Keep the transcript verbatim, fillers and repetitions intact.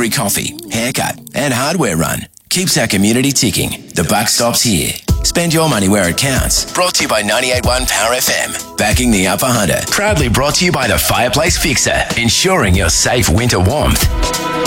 every coffee, haircut and hardware run keeps our community ticking. The buck stops here. Spend your money where it counts. Brought to you by ninety-eight point one Power F M. Backing the Upper Hunter. Proudly brought to you by the Fireplace Fixer. Ensuring your safe winter warmth.